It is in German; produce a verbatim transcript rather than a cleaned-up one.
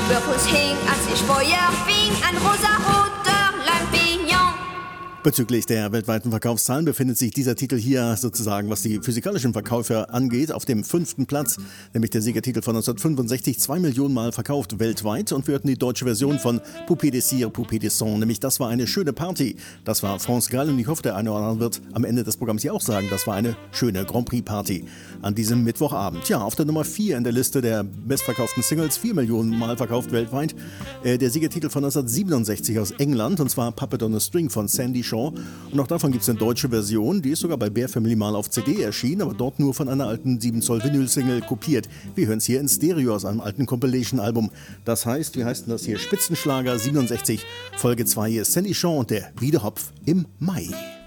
Überfuß hing, als ich Feuer fing, ein rosaroter Lampignon. Bezüglich der weltweiten Verkaufszahlen befindet sich dieser Titel hier sozusagen, was die physikalischen Verkäufe angeht, auf dem fünften Platz, nämlich der Siegertitel von neunzehnhundertfünfundsechzig, zwei Millionen Mal verkauft weltweit, und wir hörten die deutsche Version von Poupée de Cire, Poupée de Sang, nämlich Das war eine schöne Party. Das war France Gall, und ich hoffe, der eine oder andere wird am Ende des Programms hier auch sagen, das war eine schöne Grand Prix Party an diesem Mittwochabend. Ja, auf der Nummer vier in der Liste der bestverkauften Singles, vier Millionen Mal verkauft weltweit, äh, der Siegertitel von neunzehnhundertsiebenundsechzig aus England, und zwar Puppet on a String von Sandy Shaw. Und auch davon gibt es eine deutsche Version, die ist sogar bei Bear Family mal auf C D erschienen, aber dort nur von einer alten sieben Zoll Vinyl-Single kopiert. Wir hören es hier in Stereo aus einem alten Compilation-Album. Das heißt, wie heißt denn das hier? Spitzenschlager siebenundsechzig, Folge zwei, hier ist Sandy Shaw und der Wiedehopf im Mai.